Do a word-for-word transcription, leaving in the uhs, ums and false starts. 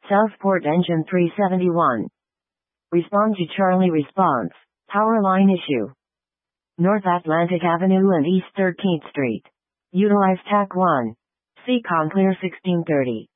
Southport Engine three seventy-one. Respond to Charlie response. Power line issue. North Atlantic Avenue and East thirteenth Street. Utilize T A C one. See ConClear sixteen thirty.